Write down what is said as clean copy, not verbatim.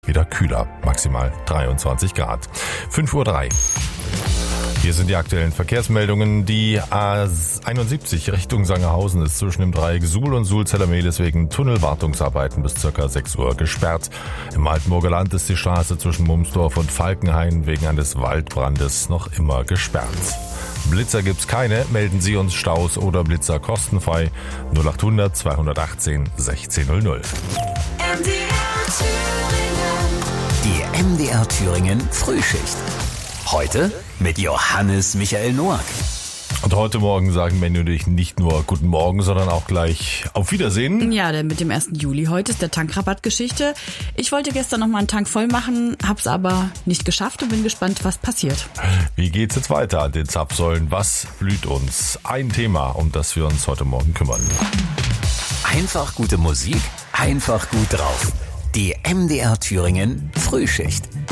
Wieder kühler, maximal 23 Grad. 5:03 Uhr. Hier sind die aktuellen Verkehrsmeldungen. Die A71 Richtung Sangerhausen ist zwischen dem Dreieck Suhl und Sulzeller-Mehlis wegen Tunnelwartungsarbeiten bis ca. 6 Uhr gesperrt. Im Altenburger Land ist die Straße zwischen Mumsdorf und Falkenhain wegen eines Waldbrandes noch immer gesperrt. Blitzer gibt's keine, melden Sie uns Staus oder Blitzer kostenfrei 0800 218 1600. Die MDR Thüringen Frühschicht. Heute mit Johannes Michael Noack. Und heute Morgen sagen wir natürlich nicht nur Guten Morgen, sondern auch gleich Auf Wiedersehen. Ja, denn mit dem 1. Juli heute ist der Tankrabattgeschichte. Ich wollte gestern noch mal einen Tank voll machen, hab's aber nicht geschafft und bin gespannt, was passiert. Wie geht's jetzt weiter an den Zapfsäulen? Was blüht uns? Ein Thema, um das wir uns heute Morgen kümmern. Einfach gute Musik, einfach gut drauf. Die MDR Thüringen Frühschicht.